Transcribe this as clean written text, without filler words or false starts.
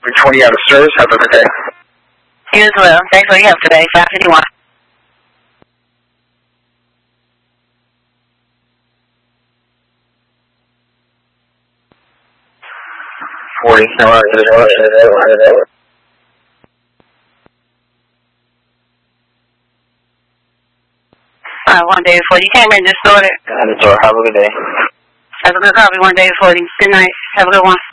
We're 20 out of service. Have a good day. You as well. Thanks for your help today. 551. One day before you came in, just started. Have a good day. Have a good coffee 1 day before you. Good night. Have a good one.